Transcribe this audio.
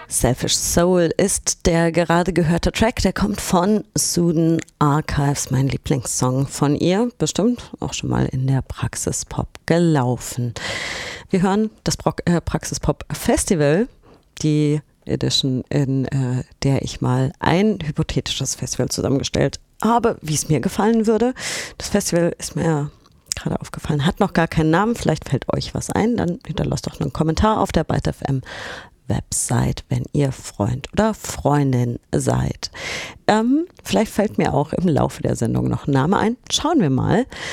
Selfish Soul ist der gerade gehörte Track, der kommt von Sudden Archives, mein Lieblingssong von ihr, bestimmt auch schon mal in der Praxis Pop gelaufen. Wir hören das Praxis Pop Festival, die Edition, in der ich mal ein hypothetisches Festival zusammengestellt habe, wie es mir gefallen würde. Das Festival ist mir gerade aufgefallen, hat noch gar keinen Namen, vielleicht fällt euch was ein, dann hinterlasst doch einen Kommentar auf der Byte FM Website, wenn ihr Freund oder Freundin seid. Vielleicht fällt mir auch im Laufe der Sendung noch ein Name ein. Schauen wir mal.